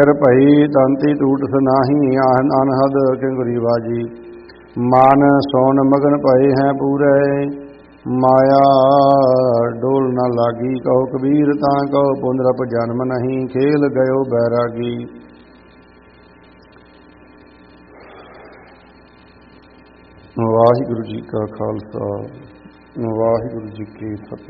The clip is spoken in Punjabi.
ਕਰ ਭਈ ਤੰਤੀ ਟੂਟ ਸਨਾਹੀ ਆਹਨ ਅਨਹਦ ਕਿੰਗਰੀ ਬਾਜੀ। ਮਨ ਸੋਨ ਮਗਨ ਭਏ ਹੈ ਪੂਰੇ ਮਾਇਆ ਡੋਲ ਨ ਲਾਗੀ। ਕਹੋ ਕਬੀਰ ਤਾਂ ਕਹੋ ਪੁਨਰਪ ਜਨਮ ਨਹੀਂ ਖੇਲ ਗਇਓ ਬੈਰਾਗੀ। ਵਾਹਿਗੁਰੂ ਜੀ ਕਾ ਖਾਲਸਾ ਵਾਹਿਗੁਰੂ ਜੀ ਕੀ ਫਤਿਹ।